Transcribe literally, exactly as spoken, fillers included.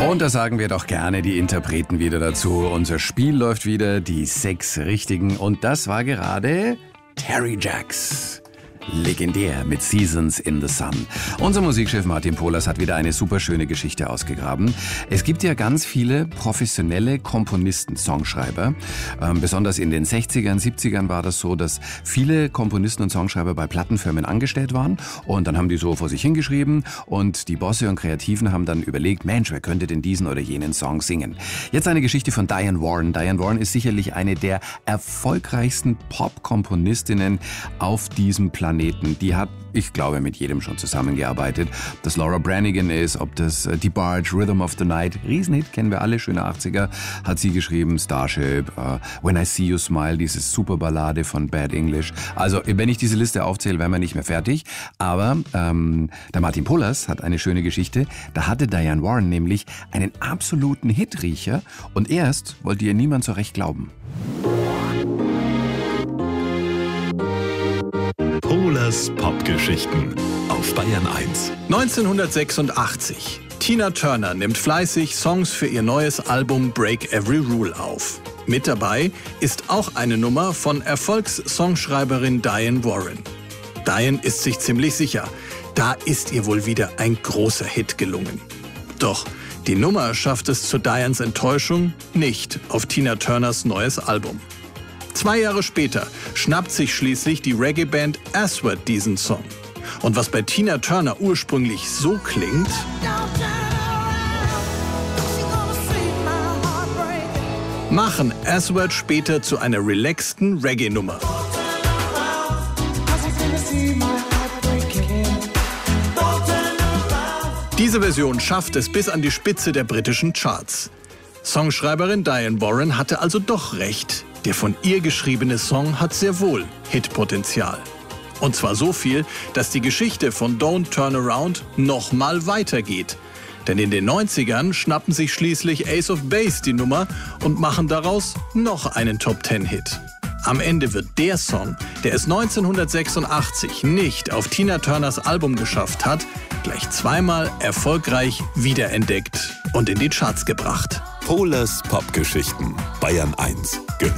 Und da sagen wir doch gerne die Interpreten wieder dazu. Unser Spiel läuft wieder, die sechs Richtigen. Und das war gerade Terry Jacks. Legendär mit Seasons in the Sun. Unser Musikchef Martin Pohlers hat wieder eine super schöne Geschichte ausgegraben. Es gibt ja ganz viele professionelle Komponisten, Songschreiber. Ähm, besonders in den sechzigern, siebzigern war das so, dass viele Komponisten und Songschreiber bei Plattenfirmen angestellt waren. Und dann haben die so vor sich hingeschrieben. Und die Bosse und Kreativen haben dann überlegt, Mensch, wer könnte denn diesen oder jenen Song singen? Jetzt eine Geschichte von Diane Warren. Diane Warren ist sicherlich eine der erfolgreichsten Pop-Komponistinnen auf diesem Planeten. Die hat, ich glaube, mit jedem schon zusammengearbeitet. Ob das Laura Branigan ist, ob das äh, Die Barge, Rhythm of the Night, Riesenhit, kennen wir alle, schöne achtziger, hat sie geschrieben, Starship, uh, When I See You Smile, diese Superballade von Bad English. Also, wenn ich diese Liste aufzähle, wären wir nicht mehr fertig. Aber ähm, der Martin Pohlers hat eine schöne Geschichte. Da hatte Diane Warren nämlich einen absoluten Hitriecher und erst wollte ihr niemand so recht glauben. Pohlers Popgeschichten auf Bayern eins. neunzehnhundertsechsundachtzig. Tina Turner nimmt fleißig Songs für ihr neues Album Break Every Rule auf. Mit dabei ist auch eine Nummer von Erfolgssongschreiberin Diane Warren. Diane ist sich ziemlich sicher, da ist ihr wohl wieder ein großer Hit gelungen. Doch die Nummer schafft es zu Dianes Enttäuschung nicht auf Tina Turners neues Album. Zwei Jahre später schnappt sich schließlich die Reggae-Band Aswad diesen Song. Und was bei Tina Turner ursprünglich so klingt, machen Aswad später zu einer relaxten Reggae-Nummer. Diese Version schafft es bis an die Spitze der britischen Charts. Songschreiberin Diane Warren hatte also doch recht. Der von ihr geschriebene Song hat sehr wohl Hitpotenzial. Und zwar so viel, dass die Geschichte von Don't Turn Around noch mal weitergeht. Denn in den neunzigern schnappen sich schließlich Ace of Base die Nummer und machen daraus noch einen Top-Ten-Hit. Am Ende wird der Song, der es neunzehnhundertsechsundachtzig nicht auf Tina Turners Album geschafft hat, gleich zweimal erfolgreich wiederentdeckt und in die Charts gebracht. Pohlers Popgeschichten, Bayern eins. Gehört